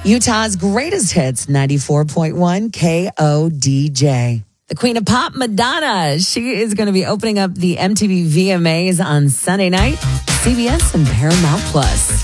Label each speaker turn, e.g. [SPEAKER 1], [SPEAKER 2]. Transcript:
[SPEAKER 1] Utah's greatest hits, 94.1 KODJ. The Queen of Pop, Madonna. She is going to be opening up the MTV VMAs on Sunday night, CBS and Paramount Plus.